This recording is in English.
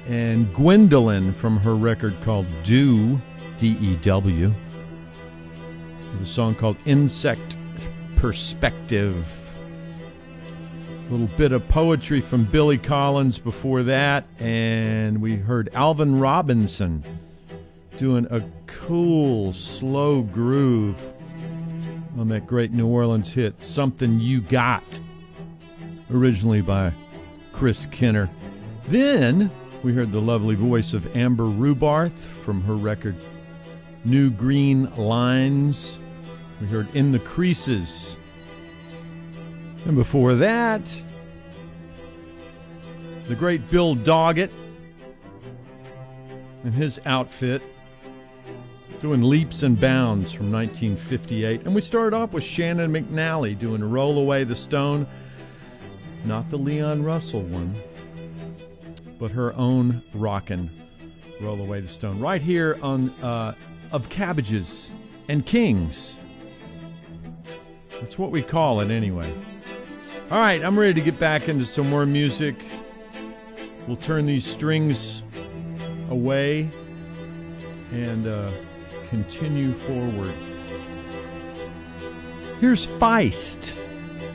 and Gwendolyn from her record called Dew, D-E-W. The song called Insect Perspective. A little bit of poetry from Billy Collins before that, and we heard Alvin Robinson doing a cool, slow groove on that great New Orleans hit, Something You Got, originally by Chris Kenner. Then we heard the lovely voice of Amber Rubarth from her record New Green Lines. We heard In the Creases. And before that, the great Bill Doggett and his outfit doing Leaps and Bounds from 1958. And we started off with Shannon McNally doing Roll Away the Stone. Not the Leon Russell one, but her own rockin' Roll Away the Stone. Right here on Of Cabbages and Kings. That's what we call it anyway. All right, I'm ready to get back into some more music. We'll turn these strings away and continue forward. Here's Feist.